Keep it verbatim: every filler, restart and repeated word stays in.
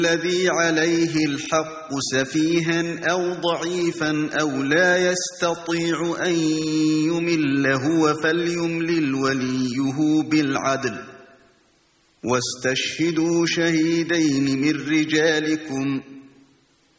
الذي عليه الحق سفيها أو ضعيفا أو لا يستطيع أن يمل هو فليملل وليه بالعدل واستشهدوا شهيدين من رجالكم